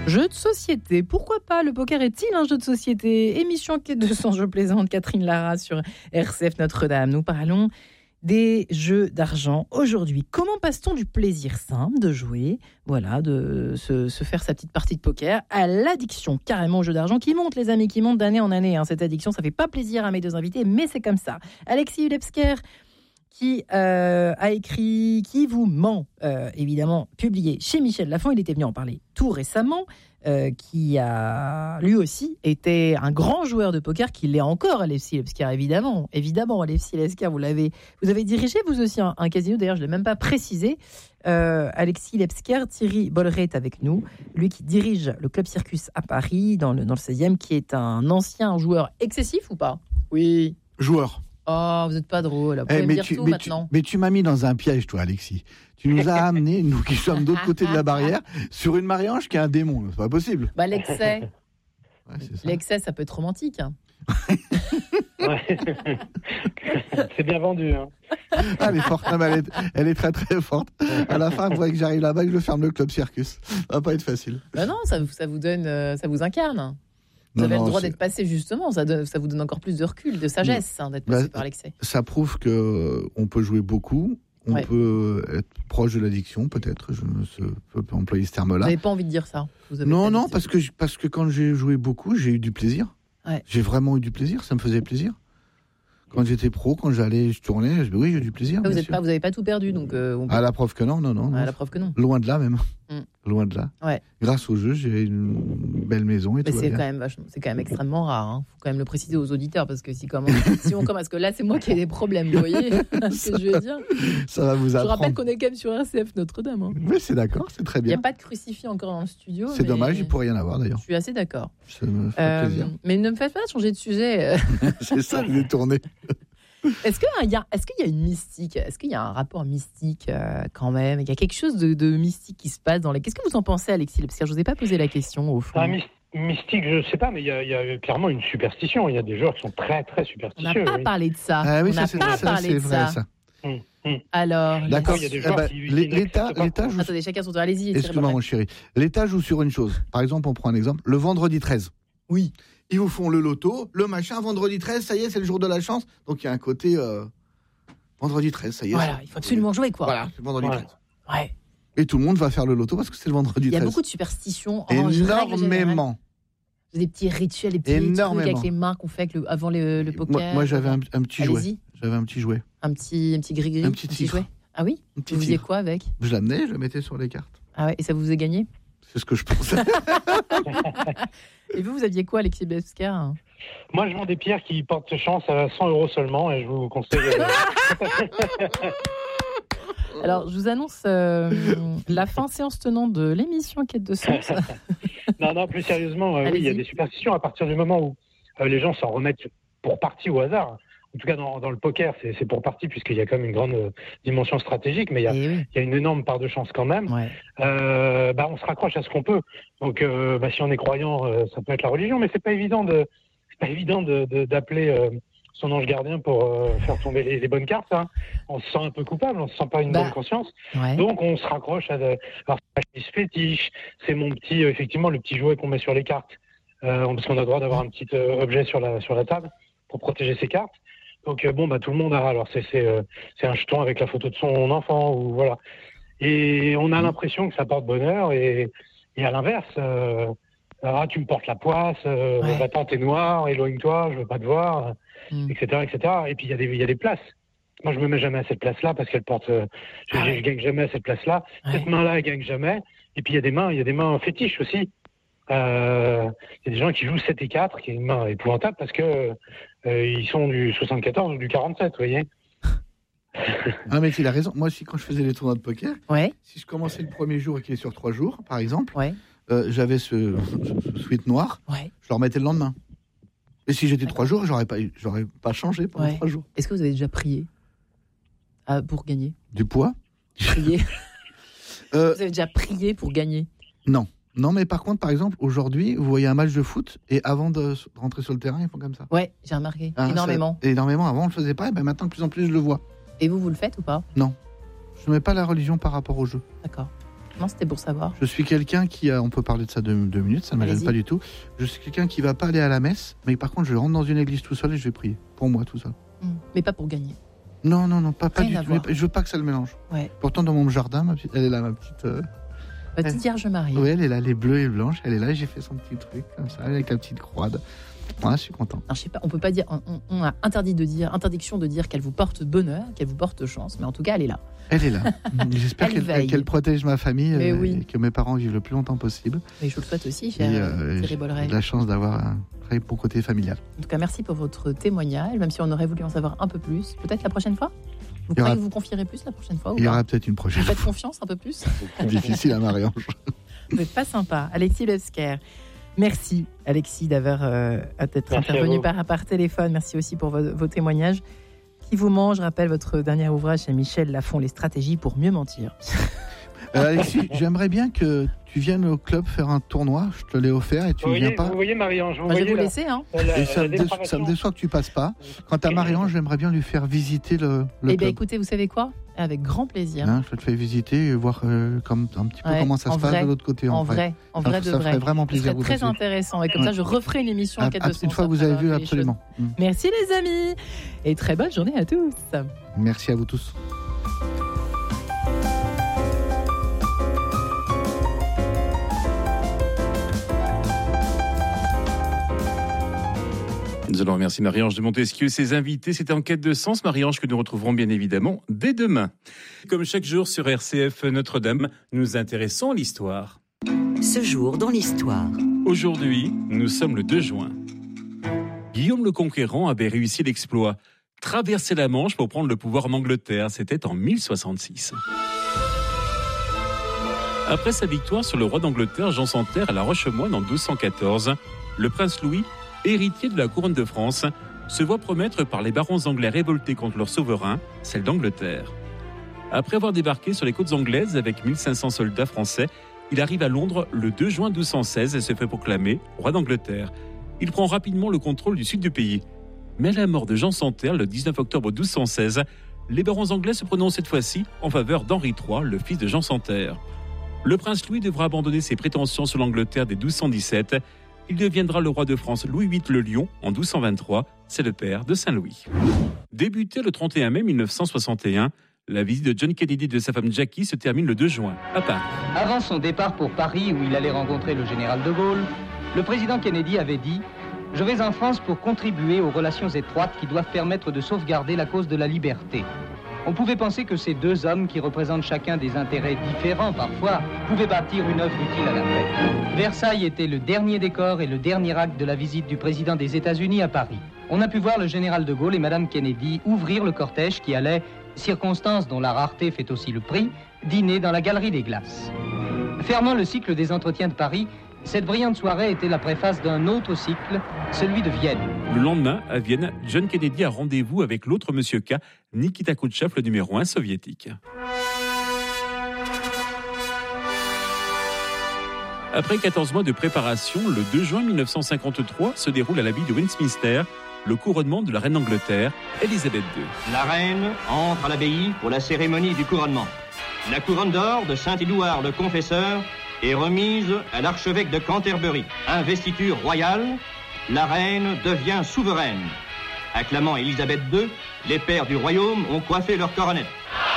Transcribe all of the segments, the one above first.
Jeu de société, pourquoi pas? Le poker est-il un jeu de société? Émission Quai 200, je plaisante, Catherine Lara sur RCF Notre-Dame. Nous parlons des jeux d'argent aujourd'hui. Comment passe-t-on du plaisir simple de jouer, voilà, de se faire sa petite partie de poker, à l'addiction carrément au jeu d'argent qui monte, les amis, qui monte d'année en année. Cette addiction, ça fait pas plaisir à mes deux invités, mais c'est comme ça. Alexis Ulebsker, qui a écrit Qui vous ment, évidemment publié chez Michel Lafon. Il était venu en parler tout récemment, qui a lui aussi été un grand joueur de poker, qui l'est encore, Alexis Ulebsker, évidemment, Alexis Ulebsker, vous avez dirigé vous aussi un casino, d'ailleurs je ne l'ai même pas précisé. Alexis Ulebsker, Thierry Bolleret est avec nous, lui qui dirige le Club Circus à Paris, dans le 16e, qui est un ancien joueur excessif ou pas? Oui. Joueur. Oh, vous n'êtes pas drôle. Vous pouvez me dire tout maintenant. Mais tu m'as mis dans un piège, toi, Alexis. Tu nous as amenés, nous qui sommes de l'autre côté de la barrière, sur une Marie-Ange qui est un démon. C'est pas possible. Bah, l'excès. Ouais, L'excès, ça peut être romantique. Ouais. C'est bien vendu. Hein. Ah, elle est forte. Non, mais elle est très très forte. À la fin, il faudrait que j'arrive là-bas et que je ferme le Club Circus. Ça va pas être facile. Bah non, ça vous donne, ça vous incarne. Vous avez le droit d'être passé, justement. Ça vous donne encore plus de recul, de sagesse, d'être passé par l'excès. Ça prouve qu'on peut jouer beaucoup. On peut être proche de l'addiction, peut-être. Je peux employer ce terme-là. Vous n'avez pas envie de dire ça? Non, parce que quand j'ai joué beaucoup, j'ai eu du plaisir. Ouais. J'ai vraiment eu du plaisir. Ça me faisait plaisir. Quand j'étais pro, quand je tournais, oui, j'ai eu du plaisir. Vous n'avez pas tout perdu, donc. À la preuve que non. À la preuve que non. Loin de là même. Loin de là. Ouais. Grâce au jeu, j'ai une belle maison et tout. C'est quand même extrêmement rare. Faut quand même le préciser aux auditeurs, parce que si on commence, parce que là c'est moi qui ai des problèmes, vous voyez ce que je veux dire. Ça va vous apprendre. Je rappelle qu'on est quand même sur RCF Notre-Dame. Oui, c'est d'accord, c'est très bien. Il n'y a pas de crucifix encore dans le studio. C'est dommage, il pourrait y en avoir d'ailleurs. Je suis assez d'accord. Ça me fait plaisir. Mais ne me faites pas changer de sujet. C'est ça, le détourner. Est-ce qu'il y a une mystique? Est-ce qu'il y a un rapport mystique quand même? Il y a quelque chose de mystique qui se passe dans les... Qu'est-ce que vous en pensez, Alexis? Parce que je ne vous ai pas posé la question au fond. Mystique, je ne sais pas, mais il y a clairement une superstition. Il y a des joueurs qui sont très très superstitieux. On n'a pas parlé de ça. Ah, oui, on n'a pas parlé de vrai, ça. Alors, d'accord. Il y a des joueurs l'État joue... Attendez, chacun son tour. Allez-y. Excuse-moi, mon chéri. L'État joue sur une chose. Par exemple, on prend un exemple. Le vendredi 13. Oui. Ils vous font le loto, le machin, vendredi 13, ça y est, c'est le jour de la chance. Donc il y a un côté vendredi 13, ça y est. Voilà, il faut absolument jouer, quoi. Voilà, c'est vendredi 13. Ouais. Et tout le monde va faire le loto parce que c'est le vendredi 13. Il y a beaucoup de superstitions. Énormément. Des petits rituels, des petits trucs avec les mains qu'on fait avant le poker. Moi j'avais un petit jouet. Allez-y. J'avais un petit jouet. Un petit gris-gris. Un petit jouet. Ah oui? Vous faisiez quoi avec? Je l'amenais, je le mettais sur les cartes. Ah ouais, et ça vous faisait gagner? C'est ce que je pensais. Et vous aviez quoi, Alexis Ulebsker? Moi, je vends des pierres qui portent chance à 100 € seulement, et je vous conseille... Alors, je vous annonce la fin séance tenante de l'émission Quête de Sens. Non, plus sérieusement, oui, il y a des superstitions à partir du moment où les gens s'en remettent pour partie au hasard. En tout cas, dans le poker, c'est pour partie, puisqu'il y a quand même une grande dimension stratégique, mais il y a une énorme part de chance quand même. Ouais. On se raccroche à ce qu'on peut. Donc, si on est croyant, ça peut être la religion, mais c'est pas évident d'appeler son ange gardien pour faire tomber les bonnes cartes. Hein. On se sent un peu coupable, on se sent pas une bonne conscience. Ouais. Donc, on se raccroche à... Alors, c'est fétiche, c'est mon petit... effectivement, le petit jouet qu'on met sur les cartes, parce qu'on a le droit d'avoir un petit objet sur la table pour protéger ses cartes. Donc tout le monde a. Alors c'est un jeton avec la photo de son enfant ou voilà. Et on a l'impression que ça porte bonheur et à l'inverse, tu me portes la poisse, va-t'en, t'es noir, éloigne-toi, je veux pas te voir, etc. Et puis il y a des places. Moi je me mets jamais à cette place-là parce qu'elle porte. Je gagne jamais à cette place-là. Ouais. Cette main-là elle gagne jamais. Et puis il y a des mains fétiches aussi. Il y a des gens qui jouent 7 et 4, qui est une main épouvantable parce que ils sont du 74 ou du 47, vous voyez. Ah, mais il a raison. Moi aussi, quand je faisais les tournois de poker, si je commençais le premier jour et qu'il est sur 3 jours, par exemple, j'avais ce sweat noir, je le remettais le lendemain. Et si j'étais 3 jours, j'aurais pas changé pendant 3 jours. Est-ce que vous avez déjà prié pour gagner? Du poids? Prier. Vous avez déjà prié pour gagner? Non, mais par contre, par exemple, aujourd'hui, vous voyez un match de foot et avant de rentrer sur le terrain, ils font comme ça. Ouais, j'ai remarqué. Énormément. Énormément. Avant, on le faisait pas, et maintenant, de plus en plus, je le vois. Et vous le faites ou pas? Non. Je ne mets pas la religion par rapport au jeu. D'accord. Non, c'était pour savoir. Je suis quelqu'un qui on peut parler de ça 2 minutes, ça ne me gêne pas du tout. Je suis quelqu'un qui ne va pas aller à la messe, mais par contre, je rentre dans une église tout seul et je vais prier. Pour moi, tout ça. Mais pas pour gagner. Non, pas du tout. Je veux pas que ça le mélange. Ouais. Pourtant, dans mon jardin, elle est là, ma petite... Petite Vierge Marie. Oui, elle est là, les bleus et blanches. Elle est là, j'ai fait son petit truc comme ça, avec la petite croix. Je suis content. Alors, je sais pas, on peut pas dire, on a interdiction de dire qu'elle vous porte bonheur, qu'elle vous porte chance, mais en tout cas, elle est là. Elle est là. J'espère qu'elle protège ma famille et que mes parents vivent le plus longtemps possible. Mais je le souhaite aussi, cher Thierry Bolloré. J'ai la chance d'avoir un très beau côté familial. En tout cas, merci pour votre témoignage, même si on aurait voulu en savoir un peu plus. Peut-être la prochaine fois. Vous croyez que vous confierez plus la prochaine fois? Il y aura peut-être une prochaine fois. Vous faites confiance un peu plus? C'est difficile à Marie-Ange. Vous n'êtes pas sympa. Alexis Lesker. Merci Alexis d'être intervenu par téléphone. Merci aussi pour vos témoignages. Qui vous mange, je rappelle votre dernier ouvrage chez Michel Lafon, Les stratégies pour mieux mentir. Alexis, j'aimerais bien que tu viennes au club faire un tournoi. Je te l'ai offert et tu ne viens pas. Vous voyez Marie-Ange, je vais vous laisser. Hein. Et ça me déçoit que tu passes pas. Quant à Marie-Ange, j'aimerais bien lui faire visiter le club. Eh bien écoutez, vous savez quoi? Avec grand plaisir. Je te fais visiter et voir un petit peu comment ça se passe de l'autre côté. En vrai. Ça ferait vraiment plaisir. Ce serait très intéressant. Et comme ça, je referai une émission en 4 de une fois que vous avez vu, absolument. Merci les amis. Et très bonne journée à tous. Merci à vous tous. Nous allons remercier Marie-Ange de Montesquieu et ses invités. C'était En quête de sens, Marie-Ange, que nous retrouverons bien évidemment dès demain. Comme chaque jour sur RCF Notre-Dame, nous nous intéressons à l'histoire. Ce jour dans l'histoire. Aujourd'hui, nous sommes le 2 juin. Guillaume le Conquérant avait réussi l'exploit. Traverser la Manche pour prendre le pouvoir en Angleterre. C'était en 1066. Après sa victoire sur le roi d'Angleterre, Jean sans Terre, à La Roche-Moine en 1214, le prince Louis, héritier de la couronne de France, se voit promettre par les barons anglais révoltés contre leur souverain, celle d'Angleterre. Après avoir débarqué sur les côtes anglaises avec 1500 soldats français, il arrive à Londres le 2 juin 1216 et se fait proclamer roi d'Angleterre. Il prend rapidement le contrôle du sud du pays. Mais à la mort de Jean sans Terre, le 19 octobre 1216, les barons anglais se prononcent cette fois-ci en faveur d'Henri III, le fils de Jean sans Terre. Le prince Louis devra abandonner ses prétentions sur l'Angleterre dès 1217. Il deviendra le roi de France Louis VIII le Lion en 1223. C'est le père de Saint-Louis. Débutée le 31 mai 1961, la visite de John Kennedy et de sa femme Jackie se termine le 2 juin, à Paris. Avant son départ pour Paris, où il allait rencontrer le général de Gaulle, le président Kennedy avait dit « Je vais en France pour contribuer aux relations étroites qui doivent permettre de sauvegarder la cause de la liberté ». On pouvait penser que ces deux hommes, qui représentent chacun des intérêts différents parfois, pouvaient bâtir une œuvre utile à la paix. Versailles était le dernier décor et le dernier acte de la visite du président des États-Unis à Paris. On a pu voir le général de Gaulle et Madame Kennedy ouvrir le cortège qui allait, circonstance dont la rareté fait aussi le prix, dîner dans la Galerie des Glaces. Fermant le cycle des entretiens de Paris, cette brillante soirée était la préface d'un autre cycle, celui de Vienne. Le lendemain, à Vienne, John Kennedy a rendez-vous avec l'autre Monsieur K, Nikita Khrouchtchev, le numéro 1 soviétique. Après 14 mois de préparation, le 2 juin 1953 se déroule à l'abbaye de Westminster le couronnement de la reine d'Angleterre, Élisabeth II. La reine entre à l'abbaye pour la cérémonie du couronnement. La couronne d'or de Saint-Édouard le Confesseur est remise à l'archevêque de Canterbury. Investiture royale, la reine devient souveraine. Acclamant Élisabeth II, les pères du royaume ont coiffé leurs coronettes.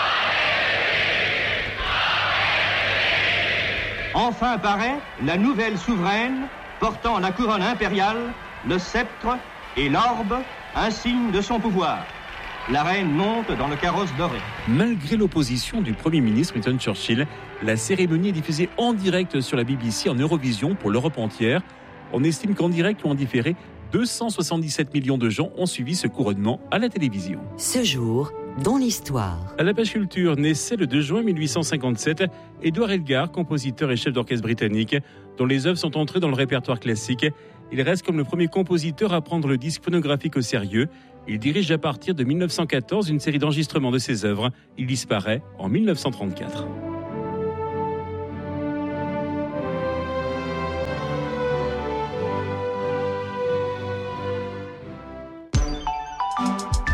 Enfin apparaît la nouvelle souveraine portant la couronne impériale, le sceptre et l'orbe, insigne de son pouvoir. La reine monte dans le carrosse doré. Malgré l'opposition du Premier ministre Winston Churchill, la cérémonie est diffusée en direct sur la BBC en Eurovision pour l'Europe entière. On estime qu'en direct ou en différé, 277 millions de gens ont suivi ce couronnement à la télévision. Ce jour, dans l'histoire. À la page culture, naissait le 2 juin 1857 Edward Elgar, compositeur et chef d'orchestre britannique, dont les œuvres sont entrées dans le répertoire classique. Il reste comme le premier compositeur à prendre le disque phonographique au sérieux. Il dirige à partir de 1914 une série d'enregistrements de ses œuvres. Il disparaît en 1934.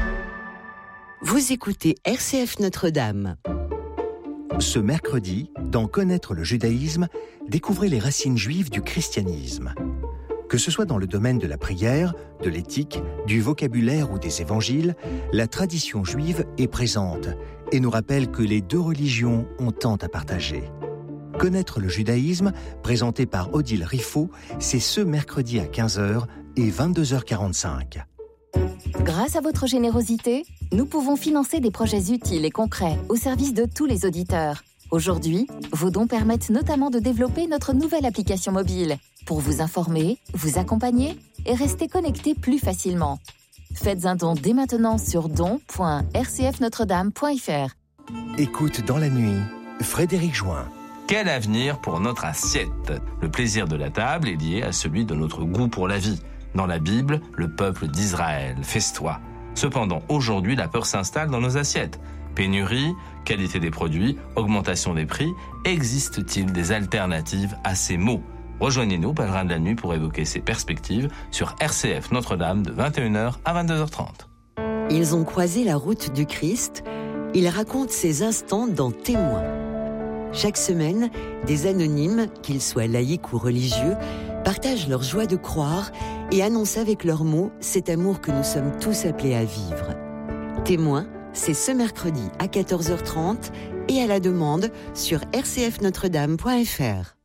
Vous écoutez RCF Notre-Dame. Ce mercredi, Dans Connaître le judaïsme, découvrez les racines juives du christianisme. Que ce soit dans le domaine de la prière, de l'éthique, du vocabulaire ou des évangiles, la tradition juive est présente et nous rappelle que les deux religions ont tant à partager. Connaître le judaïsme, présenté par Odile Riffaut, c'est ce mercredi à 15h et 22h45. Grâce à votre générosité, nous pouvons financer des projets utiles et concrets au service de tous les auditeurs. Aujourd'hui, vos dons permettent notamment de développer notre nouvelle application mobile pour vous informer, vous accompagner et rester connecté plus facilement. Faites un don dès maintenant sur don.rcfnotredame.fr. Écoute dans la nuit, Frédéric Join. Quel avenir pour notre assiette ? Le plaisir de la table est lié à celui de notre goût pour la vie. Dans la Bible, le peuple d'Israël festoie. Cependant, aujourd'hui, la peur s'installe dans nos assiettes. Pénurie, qualité des produits, augmentation des prix, existe-t-il des alternatives à ces mots ? Rejoignez-nous, pèlerins de la nuit, pour évoquer ces perspectives sur RCF Notre-Dame de 21h à 22h30. Ils ont croisé la route du Christ. Ils racontent ces instants dans Témoins. Chaque semaine, des anonymes, qu'ils soient laïcs ou religieux, partagent leur joie de croire et annoncent avec leurs mots cet amour que nous sommes tous appelés à vivre. Témoins, c'est ce mercredi à 14h30 et à la demande sur rcfnotredame.fr.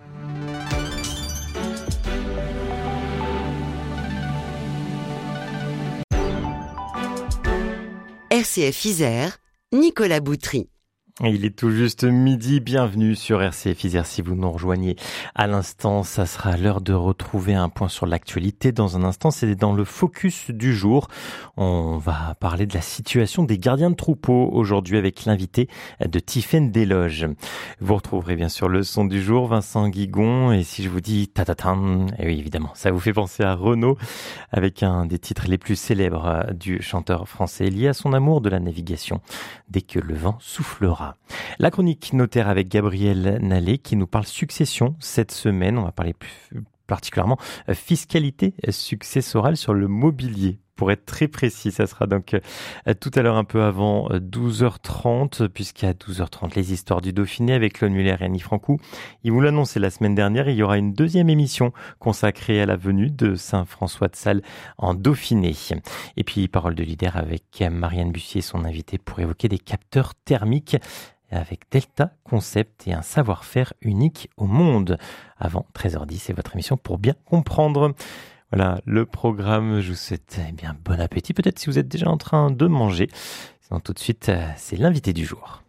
RCF Isère, Nicolas Boutry. Il est tout juste midi, bienvenue sur RCF Isère. Si vous nous rejoignez à l'instant, ça sera l'heure de retrouver un point sur l'actualité. Dans un instant, c'est dans le focus du jour. On va parler de la situation des gardiens de troupeau aujourd'hui avec l'invité de Tiffaine Desloges. Vous retrouverez bien sûr le son du jour, Vincent Guigon. Et si je vous dis tatatam, et oui évidemment, ça vous fait penser à Renaud avec un des titres les plus célèbres du chanteur français lié à son amour de la navigation. Dès que le vent soufflera. La chronique notaire avec Gabriel Nallet qui nous parle succession cette semaine. On va parler plus particulièrement fiscalité successorale sur le mobilier. Pour être très précis, ça sera donc tout à l'heure un peu avant 12h30, puisqu'à 12h30, les histoires du Dauphiné avec Claude Muller et Annie Francou. Ils vous l'annonçaient la semaine dernière, il y aura une deuxième émission consacrée à la venue de Saint-François de Sales en Dauphiné. Et puis, parole de leader avec Marianne Bussier, son invitée, pour évoquer des capteurs thermiques avec Delta Concept et un savoir-faire unique au monde. Avant 13h10, c'est votre émission pour bien comprendre. Voilà, le programme, je vous souhaite bon appétit, peut-être si vous êtes déjà en train de manger. Sinon, tout de suite, c'est l'invité du jour.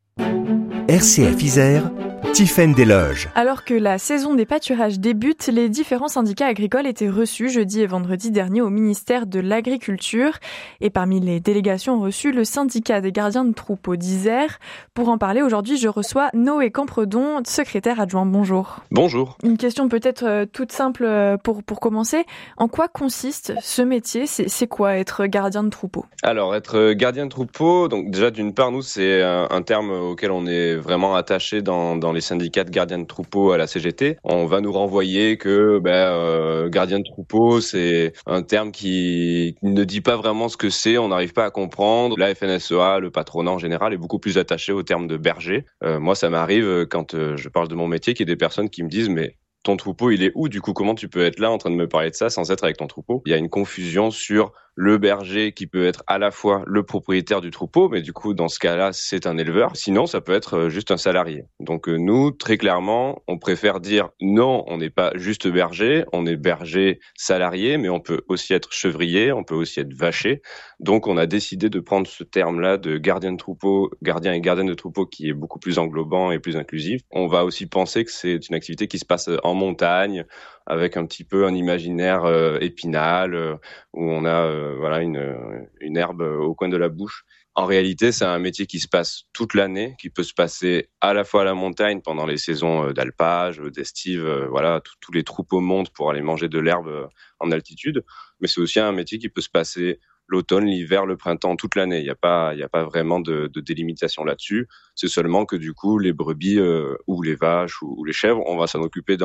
RCF Isère, Tiffaine Desloges. Alors que la saison des pâturages débute, les différents syndicats agricoles étaient reçus jeudi et vendredi dernier au ministère de l'Agriculture. Et parmi les délégations reçues, le syndicat des gardiens de troupeaux d'Isère. Pour en parler aujourd'hui, je reçois Noé Campredon, secrétaire adjoint. Bonjour. Bonjour. Une question peut-être toute simple pour commencer. En quoi consiste ce métier ? C'est quoi être gardien de troupeau ? Alors, être gardien de troupeau, donc déjà d'une part, nous, c'est un terme auquel on est vraiment attaché dans les syndicats de gardiens de troupeau à la CGT. On va nous renvoyer que gardien de troupeau, c'est un terme qui ne dit pas vraiment ce que c'est, on n'arrive pas à comprendre. La FNSEA, le patronat en général, est beaucoup plus attaché au terme de berger. Moi, ça m'arrive quand je parle de mon métier, qu'il y ait des personnes qui me disent « mais ton troupeau, il est où ? Du coup, comment tu peux être là en train de me parler de ça sans être avec ton troupeau ?» Il y a une confusion sur le berger qui peut être à la fois le propriétaire du troupeau, mais du coup, dans ce cas-là, c'est un éleveur. Sinon, ça peut être juste un salarié. Donc nous, très clairement, on préfère dire non, on n'est pas juste berger, on est berger salarié, mais on peut aussi être chevrier, on peut aussi être vacher. Donc on a décidé de prendre ce terme-là de gardien de troupeau, gardien et gardienne de troupeau qui est beaucoup plus englobant et plus inclusif. On va aussi penser que c'est une activité qui se passe en montagne, avec un petit peu un imaginaire épinal, où on a une herbe au coin de la bouche. En réalité, c'est un métier qui se passe toute l'année, qui peut se passer à la fois à la montagne pendant les saisons d'alpage, d'estive, tous les troupeaux montent pour aller manger de l'herbe en altitude, mais c'est aussi un métier qui peut se passer l'automne, l'hiver, le printemps, toute l'année. Il n'y a pas vraiment de délimitation là-dessus. C'est seulement que du coup, les brebis ou les vaches ou les chèvres, on va s'en occuper dans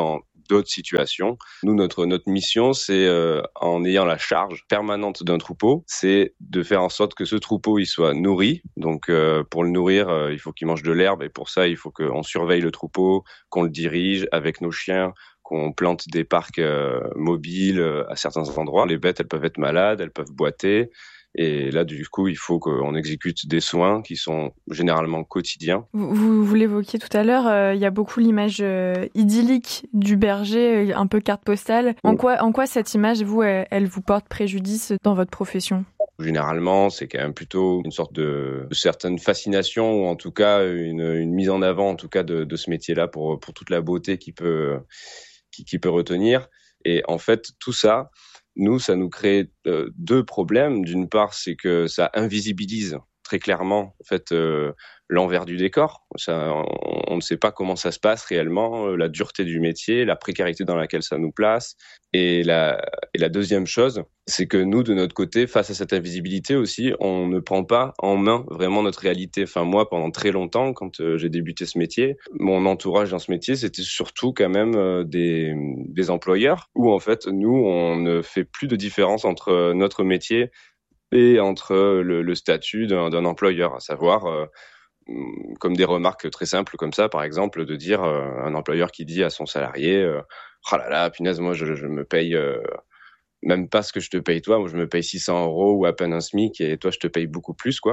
d'autres situations. Nous, notre mission, c'est en ayant la charge permanente d'un troupeau, c'est de faire en sorte que ce troupeau il soit nourri. Donc pour le nourrir, il faut qu'il mange de l'herbe et pour ça, il faut qu'on surveille le troupeau, qu'on le dirige avec nos chiens, qu'on plante des parcs mobiles à certains endroits. Les bêtes, elles peuvent être malades, elles peuvent boiter. Et là, du coup, il faut qu'on exécute des soins qui sont généralement quotidiens. Vous l'évoquiez tout à l'heure, il y a beaucoup l'image idyllique du berger, un peu carte postale. En quoi cette image, elle vous porte préjudice dans votre profession ? Généralement, c'est quand même plutôt une sorte de certaine fascination, ou en tout cas une mise en avant, en tout cas de ce métier-là pour toute la beauté qui peut retenir. Et en fait, tout ça, ça nous crée deux problèmes. D'une part, c'est que ça invisibilise très clairement en fait l'envers du décor. On ne sait pas comment ça se passe réellement, la dureté du métier, la précarité dans laquelle ça nous place. Et la deuxième chose, c'est que nous, de notre côté, face à cette invisibilité aussi, on ne prend pas en main vraiment notre réalité. Enfin, moi, pendant très longtemps, quand j'ai débuté ce métier, mon entourage dans ce métier, c'était surtout quand même des employeurs où, en fait, nous, on ne fait plus de différence entre notre métier et entre le statut d'un employeur, à savoir comme des remarques très simples comme ça, par exemple, de dire un employeur qui dit à son salarié « Oh là là, punaise, moi je me paye même pas ce que je te paye toi, moi je me paye 600 € ou à peine un SMIC et toi je te paye beaucoup plus, quoi. »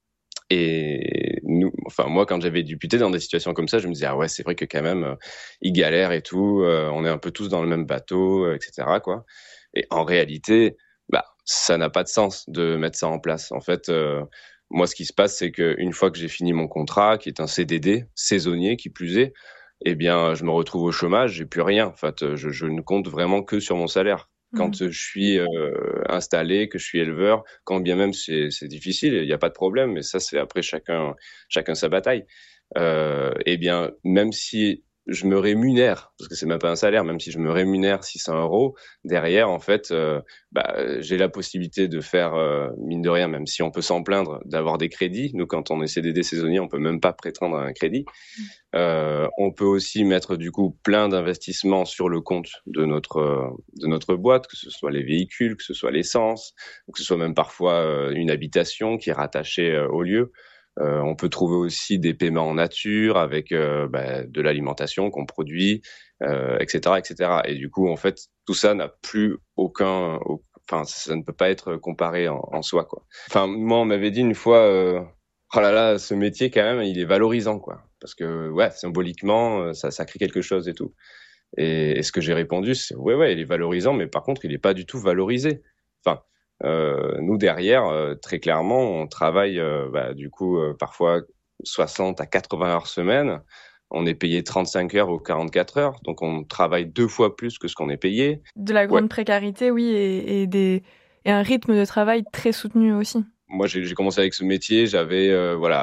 Et moi, quand j'avais débuté dans des situations comme ça, je me disais « Ah ouais, c'est vrai que quand même, ils galèrent et tout, on est un peu tous dans le même bateau, etc. quoi. » Et en réalité, ça n'a pas de sens de mettre ça en place. En fait, moi, ce qui se passe, c'est qu'une fois que j'ai fini mon contrat, qui est un CDD, saisonnier, qui plus est, eh bien, je me retrouve au chômage, j'ai plus rien. En fait, je ne compte vraiment que sur mon salaire. Quand je suis installé, que je suis éleveur, quand bien même c'est difficile, il n'y a pas de problème, mais ça, c'est après chacun sa bataille. Eh bien, même si je me rémunère, parce que c'est même pas un salaire, même si je me rémunère 600 €, derrière, en fait, j'ai la possibilité de faire, mine de rien, même si on peut s'en plaindre, d'avoir des crédits. Nous, quand on est CDD saisonnier, on peut même pas prétendre à un crédit. On peut aussi mettre, du coup, plein d'investissements sur le compte de notre boîte, que ce soit les véhicules, que ce soit l'essence, ou que ce soit même parfois une habitation qui est rattachée au lieu. On peut trouver aussi des paiements en nature avec de l'alimentation qu'on produit, etc., etc. Et du coup, en fait, tout ça n'a plus ça ne peut pas être comparé en soi, quoi. Enfin, moi, on m'avait dit une fois, oh là là, ce métier quand même, il est valorisant, quoi, parce que ouais, symboliquement, ça crée quelque chose et tout. Et ce que j'ai répondu, c'est ouais, il est valorisant, mais par contre, il est pas du tout valorisé. Enfin. Nous derrière, très clairement, on travaille du coup parfois 60 à 80 heures semaine. On est payé 35 heures ou 44 heures, donc on travaille 2 fois plus que ce qu'on est payé. De la grande précarité, oui, et un rythme de travail très soutenu aussi. Moi, j'ai commencé avec ce métier, j'avais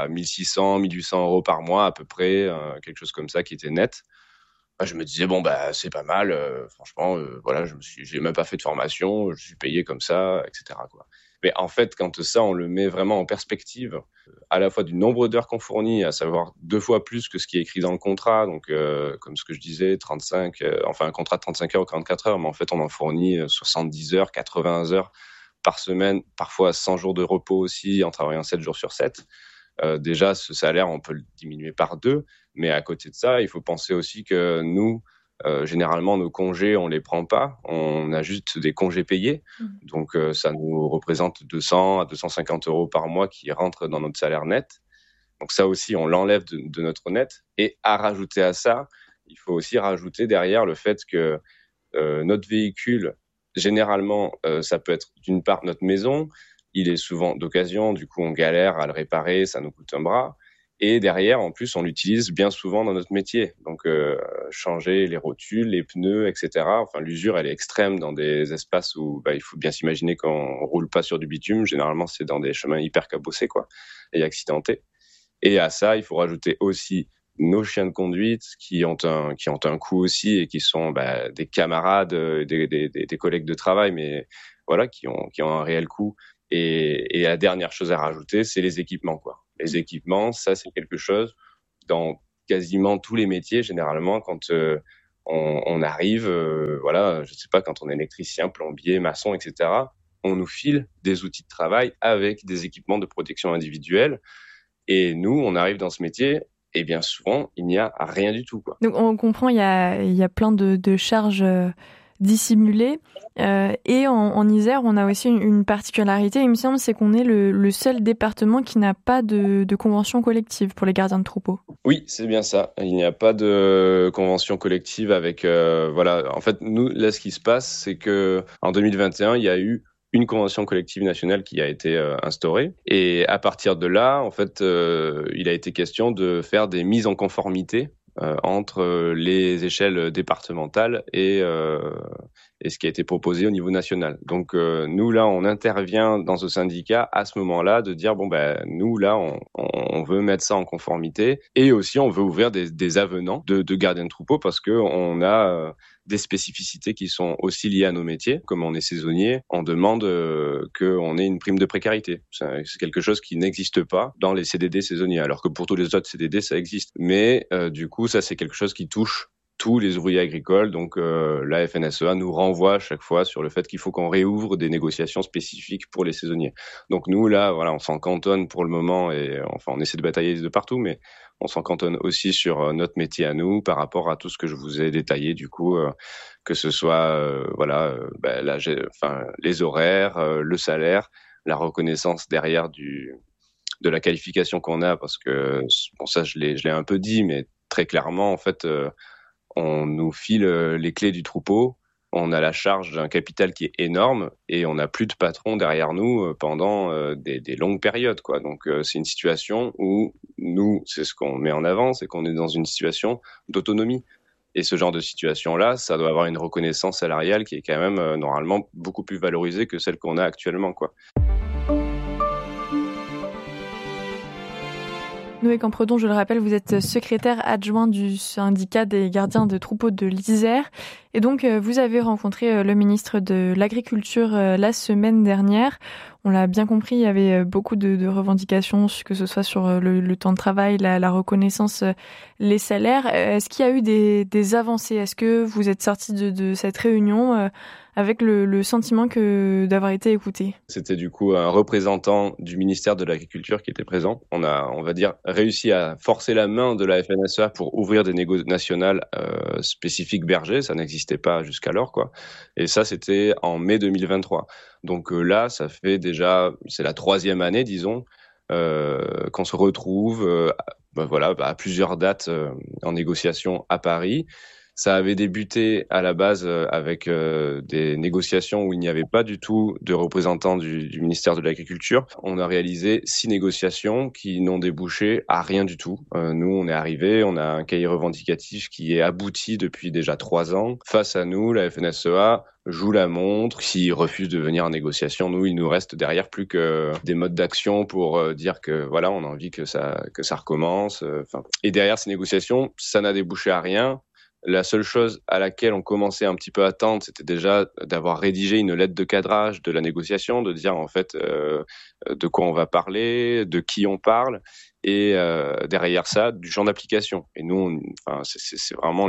1600, 1800 € par mois à peu près, quelque chose comme ça qui était net. Je me disais c'est pas mal, franchement, j'ai même pas fait de formation, je suis payé comme ça, etc. quoi. Mais en fait, quand ça, on le met vraiment en perspective, à la fois du nombre d'heures qu'on fournit, à savoir 2 fois plus que ce qui est écrit dans le contrat, donc comme ce que je disais, un contrat de 35 heures ou 44 heures, mais en fait, on en fournit 70 heures, 80 heures par semaine, parfois 100 jours de repos aussi, en travaillant 7 jours sur 7. Déjà, ce salaire, on peut le diminuer par 2, mais à côté de ça, il faut penser aussi que nous, généralement, nos congés, on les prend pas, on a juste des congés payés, donc ça nous représente 200 à 250 € par mois qui rentrent dans notre salaire net. Donc ça aussi, on l'enlève de notre net. Et à rajouter à ça, il faut aussi rajouter derrière le fait que notre véhicule, généralement, ça peut être d'une part notre maison. Il est souvent d'occasion, du coup on galère à le réparer, ça nous coûte un bras. Et derrière, en plus, on l'utilise bien souvent dans notre métier. Donc changer les rotules, les pneus, etc. Enfin, l'usure, elle est extrême dans des espaces où il faut bien s'imaginer qu'on roule pas sur du bitume. Généralement, c'est dans des chemins hyper cabossés, quoi, et accidentés. Et à ça, il faut rajouter aussi nos chiens de conduite qui ont un coût aussi et qui sont des camarades, des collègues de travail, mais voilà, qui ont un réel coût. Et la dernière chose à rajouter, c'est les équipements, quoi. Les équipements, ça, c'est quelque chose dans quasiment tous les métiers, généralement, quand on arrive, voilà, je sais pas, quand on est électricien, plombier, maçon, etc., on nous file des outils de travail avec des équipements de protection individuelle. Et nous, on arrive dans ce métier, et bien souvent, il n'y a rien du tout, quoi. Donc on comprend, il y a plein de charges dissimulées. Et en Isère, on a aussi une particularité, il me semble, c'est qu'on est le seul département qui n'a pas de convention collective pour les gardiens de troupeaux. Oui, c'est bien ça. Il n'y a pas de convention collective avec... voilà. En fait, nous, là, ce qui se passe, c'est que en 2021, il y a eu une convention collective nationale qui a été instaurée. Et à partir de là, en fait, il a été question de faire des mises en conformité entre les échelles départementales et ce qui a été proposé au niveau national. Donc nous là, on intervient dans ce syndicat à ce moment-là de dire nous là, on veut mettre ça en conformité et aussi on veut ouvrir des avenants de gardiens de troupeaux parce que on a des spécificités qui sont aussi liées à nos métiers. Comme on est saisonnier, on demande qu'on ait une prime de précarité. C'est quelque chose qui n'existe pas dans les CDD saisonniers, alors que pour tous les autres CDD, ça existe. Mais du coup, ça, c'est quelque chose qui touche tous les ouvriers agricoles. Donc la FNSEA nous renvoie à chaque fois sur le fait qu'il faut qu'on réouvre des négociations spécifiques pour les saisonniers. Donc nous, là, voilà, on s'en cantonne pour le moment et enfin, on essaie de batailler de partout, mais on s'en cantonne aussi sur notre métier à nous par rapport à tout ce que je vous ai détaillé, du coup, que ce soit les horaires, le salaire, la reconnaissance derrière de la qualification qu'on a, parce que bon, ça je l'ai un peu dit, mais très clairement, en fait, on nous file les clés du troupeau. On a la charge d'un capital qui est énorme et on n'a plus de patron derrière nous pendant des longues périodes, quoi. Donc c'est une situation où nous, c'est ce qu'on met en avant, c'est qu'on est dans une situation d'autonomie. Et ce genre de situation-là, ça doit avoir une reconnaissance salariale qui est quand même normalement beaucoup plus valorisée que celle qu'on a actuellement, quoi. Noé Campredon, je le rappelle, vous êtes secrétaire adjoint du syndicat des gardiens de troupeaux de l'Isère. Et donc, vous avez rencontré le ministre de l'Agriculture la semaine dernière. On l'a bien compris, il y avait beaucoup de revendications, que ce soit sur le temps de travail, la reconnaissance, les salaires. Est-ce qu'il y a eu des avancées ? Est-ce que vous êtes sortis de cette réunion avec le sentiment d'avoir été écouté? C'était du coup un représentant du ministère de l'Agriculture qui était présent. On a, on va dire, réussi à forcer la main de la FNSEA pour ouvrir des négociations nationales spécifiques bergers. Ça n'existait pas jusqu'alors, quoi. Et ça, c'était en mai 2023. Donc là, ça fait déjà, c'est la 3e année, disons, qu'on se retrouve à plusieurs dates en négociation à Paris. Ça avait débuté à la base avec des négociations où il n'y avait pas du tout de représentants du ministère de l'Agriculture. On a réalisé 6 négociations qui n'ont débouché à rien du tout. Nous, on est arrivés, on a un cahier revendicatif qui est abouti depuis déjà 3 ans. Face à nous, la FNSEA joue la montre. S'ils refusent de venir en négociation, nous, il nous reste derrière plus que des modes d'action pour dire que voilà, on a envie que ça recommence. Et derrière ces négociations, ça n'a débouché à rien. La seule chose à laquelle on commençait un petit peu à attendre, c'était déjà d'avoir rédigé une lettre de cadrage de la négociation, de dire en fait de quoi on va parler, de qui on parle, et derrière ça, du champ d'application. Et nous, c'est vraiment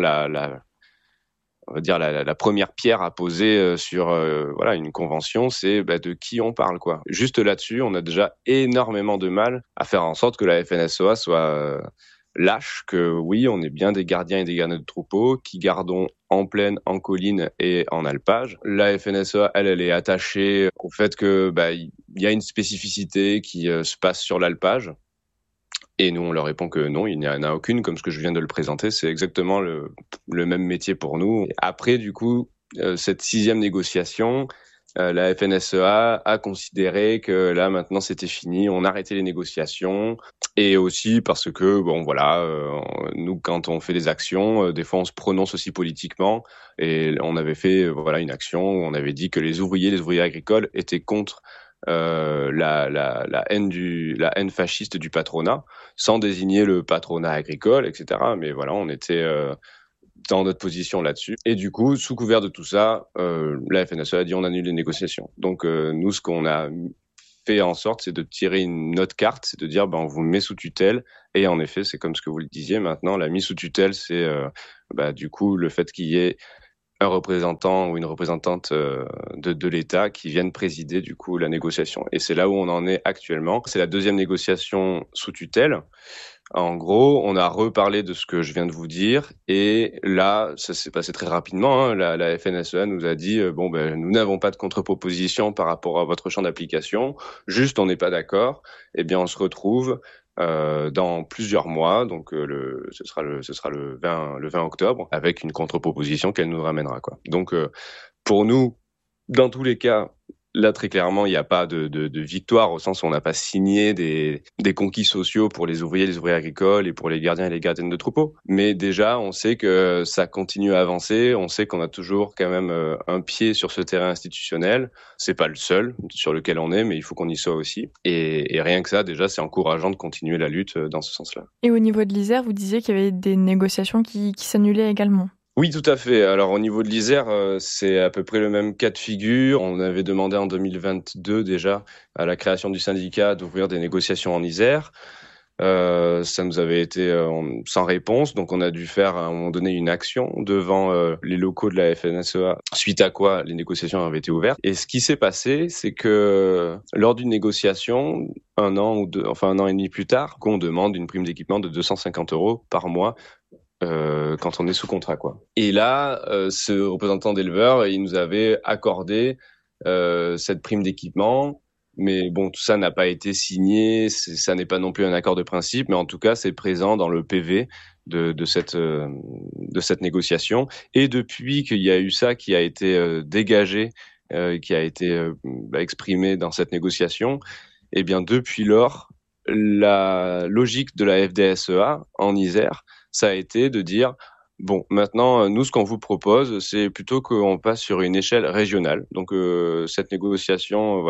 on va dire la première pierre à poser sur une convention, c'est de qui on parle, quoi. Juste là-dessus, on a déjà énormément de mal à faire en sorte que la FNSEA soit lâche, que oui, on est bien des gardiens et des gardiens de troupeaux qui gardons en plaine, en colline et en alpage. La FNSEA, elle est attachée au fait que y a une spécificité qui se passe sur l'alpage. Et nous, on leur répond que non, il n'y en a aucune, comme ce que je viens de le présenter. C'est exactement le même métier pour nous. Après, du coup, cette 6e négociation, la FNSEA a considéré que là, maintenant, c'était fini. On arrêtait les négociations. Et aussi parce que, nous, quand on fait des actions, des fois, on se prononce aussi politiquement. Et on avait fait une action où on avait dit que les ouvriers agricoles étaient contre la haine fasciste du patronat, sans désigner le patronat agricole, etc. Mais voilà, on était dans notre position là-dessus. Et du coup, sous couvert de tout ça, la FNSEA a dit on annule les négociations. Donc nous, ce qu'on a fait en sorte, c'est de tirer une autre carte, c'est de dire, on vous met sous tutelle. Et en effet, c'est comme ce que vous le disiez maintenant, la mise sous tutelle, c'est du coup le fait qu'il y ait un représentant ou une représentante de l'État qui vienne présider du coup la négociation. Et c'est là où on en est actuellement. C'est la deuxième négociation sous tutelle. En gros, on a reparlé de ce que je viens de vous dire, et là, ça s'est passé très rapidement. La FNSEA nous a dit nous n'avons pas de contre-proposition par rapport à votre champ d'application. Juste, on n'est pas d'accord. Eh bien, on se retrouve dans plusieurs mois, donc ce sera le 20 octobre, avec une contre-proposition qu'elle nous ramènera, quoi. Donc, pour nous, dans tous les cas, là, très clairement, il n'y a pas de victoire, au sens où on n'a pas signé des conquis sociaux pour les ouvriers agricoles et pour les gardiens et les gardiennes de troupeaux. Mais déjà, on sait que ça continue à avancer. On sait qu'on a toujours quand même un pied sur ce terrain institutionnel. C'est pas le seul sur lequel on est, mais il faut qu'on y soit aussi. Et rien que ça, déjà, c'est encourageant de continuer la lutte dans ce sens-là. Et au niveau de l'Isère, vous disiez qu'il y avait des négociations qui s'annulaient également. Oui, tout à fait. Alors, au niveau de l'Isère, c'est à peu près le même cas de figure. On avait demandé en 2022 déjà à la création du syndicat d'ouvrir des négociations en Isère. Ça nous avait été sans réponse, donc on a dû faire à un moment donné une action devant les locaux de la FNSEA, suite à quoi les négociations avaient été ouvertes. Et ce qui s'est passé, c'est que lors d'une négociation, un an et demi plus tard, qu'on demande une prime d'équipement de 250 € par mois quand on est sous contrat, quoi. Et là, ce représentant d'éleveur, il nous avait accordé cette prime d'équipement, mais bon, tout ça n'a pas été signé, ça n'est pas non plus un accord de principe, mais en tout cas, c'est présent dans le PV de cette négociation. Et depuis qu'il y a eu ça qui a été dégagé, qui a été exprimé dans cette négociation, eh bien depuis lors, la logique de la FDSEA en Isère, ça a été de dire, maintenant, nous, ce qu'on vous propose, c'est plutôt qu'on passe sur une échelle régionale. Donc, cette négociation,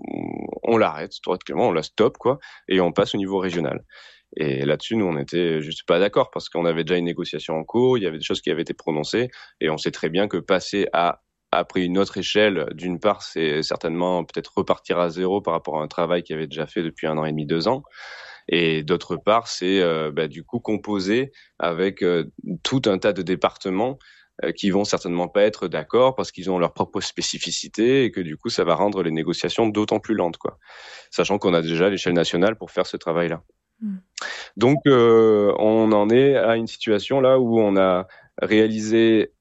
on l'arrête, directement, on la stoppe, quoi, et on passe au niveau régional. Et là-dessus, nous, on n'était juste pas d'accord, parce qu'on avait déjà une négociation en cours, il y avait des choses qui avaient été prononcées, et on sait très bien que passer après une autre échelle, d'une part, c'est certainement peut-être repartir à zéro par rapport à un travail qui avait déjà fait depuis 1 an et demi, 2 ans. Et d'autre part, c'est du coup composé avec tout un tas de départements qui vont certainement pas être d'accord parce qu'ils ont leur propre spécificité et que du coup, ça va rendre les négociations d'autant plus lentes, quoi. Sachant qu'on a déjà l'échelle nationale pour faire ce travail-là. Donc, on en est à une situation là où on a réalisé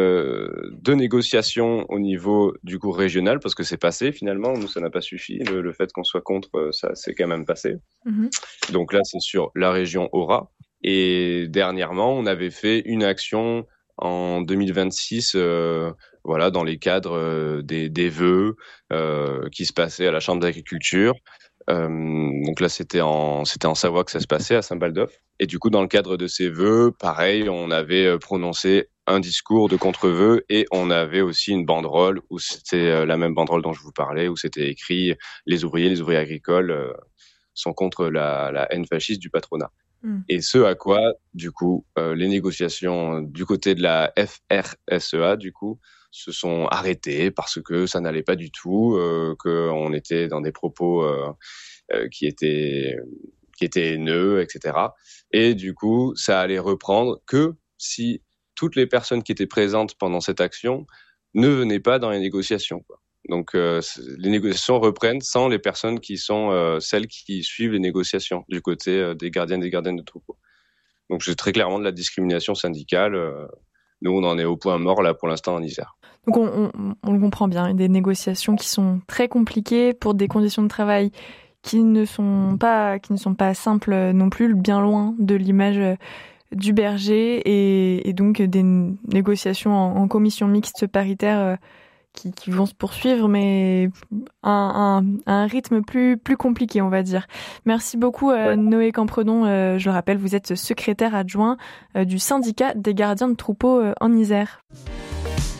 2 négociations au niveau du coup régional parce que c'est passé finalement, nous ça n'a pas suffi, le fait qu'on soit contre, ça c'est quand même passé. Donc là c'est sur la région Aura, et dernièrement on avait fait une action en 2026 dans les cadres des vœux qui se passaient à la Chambre d'agriculture. Donc là c'était en Savoie que ça se passait, à Saint-Baldoff, et du coup dans le cadre de ces vœux, pareil, on avait prononcé un discours de contre-vœux et on avait aussi une banderole où c'était la même banderole dont je vous parlais, où c'était écrit « Les ouvriers agricoles sont contre la haine fasciste du patronat ». Et ce à quoi, du coup, les négociations du côté de la FRSEA, du coup, se sont arrêtées parce que ça n'allait pas du tout, qu'on était dans des propos qui étaient haineux, etc. Et du coup, ça allait reprendre que si toutes les personnes qui étaient présentes pendant cette action ne venaient pas dans les négociations, quoi. Donc, les négociations reprennent sans les personnes qui sont celles qui suivent les négociations du côté des gardiennes et des gardiennes de troupeaux. Donc, c'est très clairement de la discrimination syndicale. Nous, on en est au point mort, là, pour l'instant, en Isère. Donc, on le comprend bien. Des négociations qui sont très compliquées pour des conditions de travail qui ne sont pas simples non plus, bien loin de l'image du berger, et donc des négociations en commission mixte paritaire qui vont se poursuivre, mais à un rythme plus compliqué, on va dire. Merci beaucoup, Noé Campredon. Je le rappelle, vous êtes secrétaire adjoint du syndicat des gardiens de troupeaux en Isère.